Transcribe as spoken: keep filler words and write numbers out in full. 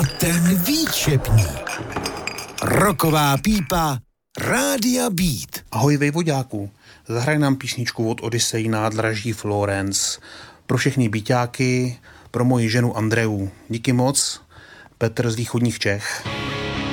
ten výčepník. Roková pípa Rádia Beat. Ahoj vejvoďáků, zahraj nám písničku od Odyssey Nádraží Florence. Pro všechny beatáky, pro moji ženu Andreu. Díky moc, Petr z východních Čech.